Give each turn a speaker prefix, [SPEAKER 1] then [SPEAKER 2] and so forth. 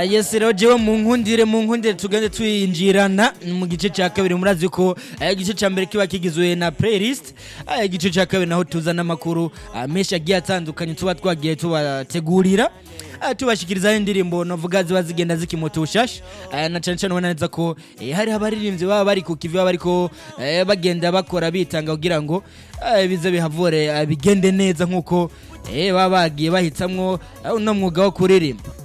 [SPEAKER 1] yes rero jewe mu nkundire tugende twinjirana mu gice cya kabiri murazi ko igice cya mbere kiba kigizwe na playlist igice cya kabiri naho tuzana amakuru menshi agiye atandukanye tuba twagiye tubategurira tubashikiriza indirimbo novuga ziba zigenda zikimotushasha na cyane cyane neza ko hari abaririmbyi baba bari ku kivi bariko bagenda bakora bitanga kugira ngo bize bihavure bigende neza nkuko baba bagiye bahitamwo no mwuga wo kuririmba